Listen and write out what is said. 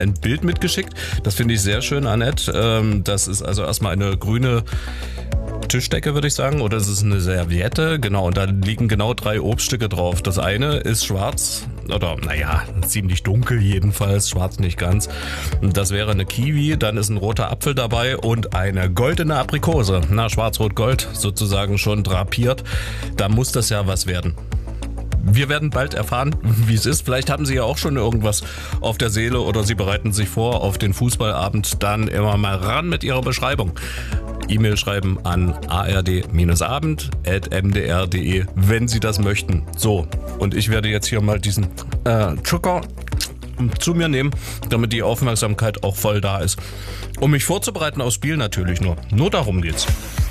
ein Bild mitgeschickt. Das finde ich sehr schön, Annette. Das ist also erstmal eine grüne Tischdecke, würde ich sagen, oder es ist eine Serviette, genau, und da liegen genau 3 Obststücke drauf. Das eine ist schwarz, oder naja, ziemlich dunkel jedenfalls, schwarz nicht ganz. Das wäre eine Kiwi, dann ist ein roter Apfel dabei und eine goldene Aprikose. Na, schwarz-rot-gold sozusagen schon drapiert. Da muss das ja was werden. Wir werden bald erfahren, wie es ist. Vielleicht haben Sie ja auch schon irgendwas auf der Seele oder Sie bereiten sich vor auf den Fußballabend. Dann immer mal ran mit Ihrer Beschreibung. E-Mail schreiben an ard-abend@mdr.de, wenn Sie das möchten. So, und ich werde jetzt hier mal diesen Zucker zu mir nehmen, damit die Aufmerksamkeit auch voll da ist. Um mich vorzubereiten aufs Spiel natürlich nur. Nur darum geht's.